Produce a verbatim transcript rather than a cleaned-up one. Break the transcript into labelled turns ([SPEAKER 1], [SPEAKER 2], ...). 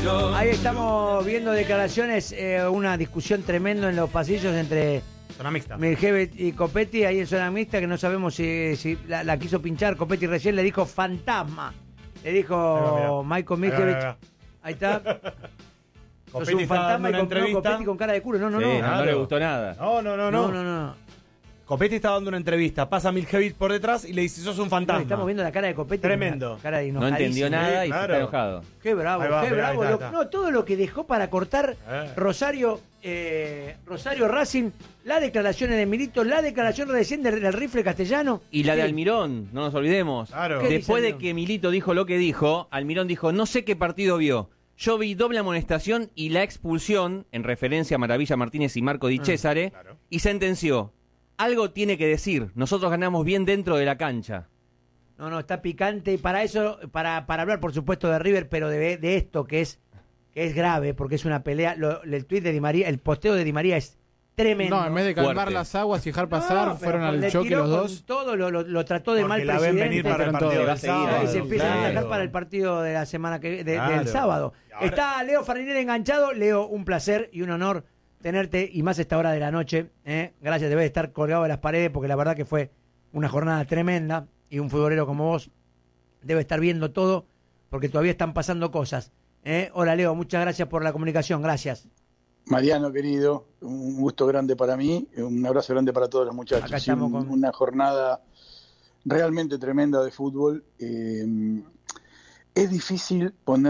[SPEAKER 1] Ahí estamos viendo declaraciones, eh, una discusión tremenda en los pasillos entre
[SPEAKER 2] Zona mixta.
[SPEAKER 1] Miljevic y Copetti, ahí en zona mixta, que no sabemos si, si la, la quiso pinchar. Copetti recién le dijo fantasma. Le dijo Michael Miljevic. Ahí, ahí está. Sos un fantasma y con, no, Copetti con cara de culo. No, no,
[SPEAKER 3] sí,
[SPEAKER 1] no.
[SPEAKER 3] no.
[SPEAKER 2] Claro.
[SPEAKER 3] No le gustó nada.
[SPEAKER 2] No, no, no, no.
[SPEAKER 1] No, no, no.
[SPEAKER 2] Copetti está dando una entrevista, pasa Miljevic por detrás y le dice, sos un fantasma.
[SPEAKER 1] No, estamos viendo la cara de Copetti.
[SPEAKER 2] Tremendo.
[SPEAKER 1] Cara de
[SPEAKER 3] No entendió nada y
[SPEAKER 2] claro.
[SPEAKER 3] está enojado.
[SPEAKER 1] Qué bravo,
[SPEAKER 2] Ahí va,
[SPEAKER 1] qué
[SPEAKER 2] mirá,
[SPEAKER 1] bravo.
[SPEAKER 2] ahí está,
[SPEAKER 1] Lo-
[SPEAKER 2] ahí está.
[SPEAKER 1] no, todo lo que dejó para cortar
[SPEAKER 2] Eh.
[SPEAKER 1] Rosario, eh, Rosario Racing, las declaraciones de Milito, la declaración recién del, del rifle castellano.
[SPEAKER 3] Y la de
[SPEAKER 1] ¿Qué?
[SPEAKER 3] Almirón, no nos olvidemos.
[SPEAKER 2] Claro.
[SPEAKER 1] ¿Qué
[SPEAKER 3] Después
[SPEAKER 1] dice
[SPEAKER 3] de que Milito dijo lo que dijo, Almirón dijo, no sé qué partido vio. Yo vi doble amonestación y la expulsión, en referencia a Maravilla Martínez y Marco Di Cesare,
[SPEAKER 2] claro.
[SPEAKER 3] y sentenció. Algo tiene que decir. Nosotros ganamos bien dentro de la cancha.
[SPEAKER 1] No, no, está picante. Para eso, para, para hablar, por supuesto, de River, pero de, de esto que es que es grave, porque es una pelea. Lo, el tuit de Di María, el posteo de Di María es tremendo.
[SPEAKER 4] No, en vez de calmar
[SPEAKER 3] Fuerte.
[SPEAKER 4] las aguas y dejar
[SPEAKER 1] No,
[SPEAKER 4] pasar,
[SPEAKER 1] pero
[SPEAKER 4] fueron
[SPEAKER 1] le
[SPEAKER 4] al choque
[SPEAKER 1] tiró
[SPEAKER 4] los
[SPEAKER 1] con
[SPEAKER 4] dos.
[SPEAKER 1] Todo lo, lo, lo trató de
[SPEAKER 2] Porque
[SPEAKER 1] mal
[SPEAKER 2] la ven
[SPEAKER 1] presidente.
[SPEAKER 2] venir para el
[SPEAKER 4] Pero
[SPEAKER 2] partido
[SPEAKER 4] todo.
[SPEAKER 2] del sábado.
[SPEAKER 1] Y se empiezan a
[SPEAKER 2] Claro.
[SPEAKER 1] atacar para el partido de la semana que de-
[SPEAKER 2] Claro.
[SPEAKER 1] del sábado.
[SPEAKER 2] Y ahora-
[SPEAKER 1] Está Leo Farinelli enganchado. Leo, un placer y un honor tenerte, y más a esta hora de la noche. ¿eh? Gracias, debes estar colgado de las paredes, porque la verdad que fue una jornada tremenda, y un futbolero como vos debe estar viendo todo, porque todavía están pasando cosas. ¿eh? Hola, Leo, muchas gracias por la comunicación. Gracias.
[SPEAKER 5] Mariano, querido, un gusto grande para mí, un abrazo grande para todos los muchachos.
[SPEAKER 1] Acá
[SPEAKER 5] Sí,
[SPEAKER 1] estamos
[SPEAKER 5] un-
[SPEAKER 1] con-
[SPEAKER 5] una jornada realmente tremenda de fútbol. Eh, es difícil poner